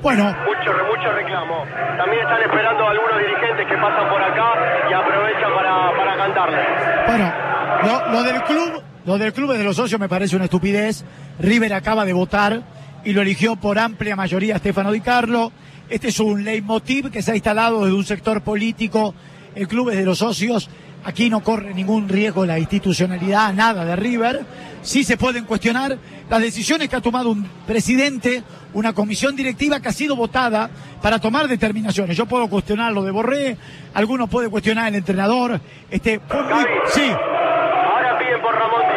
Bueno. Mucho reclamo. También están esperando algunos dirigentes que pasan por acá y aprovechan para cantarle. Bueno, lo del club de los socios me parece una estupidez. River acaba de votar y lo eligió por amplia mayoría Stefano Di Carlo. Este es un leitmotiv que se ha instalado desde un sector político. El club es de los socios. Aquí no corre ningún riesgo la institucionalidad, nada de River. Sí se pueden cuestionar las decisiones que ha tomado un presidente, una comisión directiva que ha sido votada para tomar determinaciones. Yo puedo cuestionar lo de Borré, algunos pueden cuestionar el entrenador. Gaby, sí. Ahora piden por Ramón